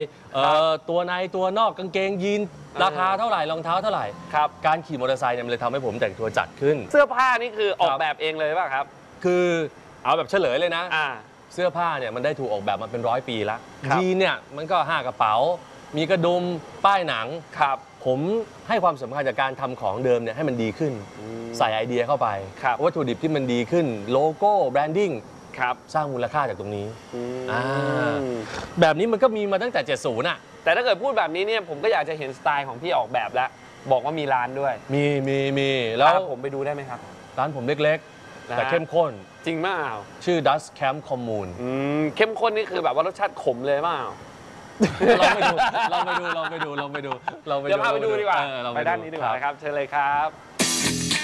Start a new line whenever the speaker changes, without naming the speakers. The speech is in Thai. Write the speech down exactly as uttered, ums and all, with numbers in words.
ตัวในตัวนอกกางเกงยีนราคาเท่าไหร่รองเท้าเท่าไหร่ครับการขี่มอเตอร์ไซค์เนี่ยมันเลยทำให้ผมแต่งตัวจัดขึ้น
เสื้อผ้านี่คือออกแบบเองเลยป่ะครับ
คือเอาแบบเฉลยเลยนะเสื้อผ้าเนี่ยมันได้ถูกออกแบบมาเป็นร้อยปีแล้วยีนเนี่ยมันก็ห้ากระเป๋ามีกระดุมป้ายหนังครับผมให้ความสำคัญจากการทำของเดิมเนี่ยให้มันดีขึ้นใส่ไอเดียเข้าไปวัตถุดิบที่มันดีขึ้นโลโก้แบรนดิ้งครับสร้างมูลค่าจากตรงนี้แบบนี้มันก็มีมาตั้งแต่เจ็ดสิบน่ะ
แต่ถ้าเกิดพูดแบบนี้เนี่ยผมก็อยากจะเห็นสไตล์ของพี่ออกแบบแล้วบอกว่ามีร้านด้วย
มีมีมีแล้ว
ผมไปดูได้ไหมครับ
ร้านผมเล็กๆแต่เข้มข้น
จริงมาก
ชื่อ Dust Camp Commune
เข้มข้นนี่คือแบบว่ารสชาติขมเลยมาก
ลองไปดูลองไปดูลองไปดูลองไปดู
เดี๋ยวพาไปดูดีกว่าไปด้านนี้ดีกว่านะครับเชิญเลยครับ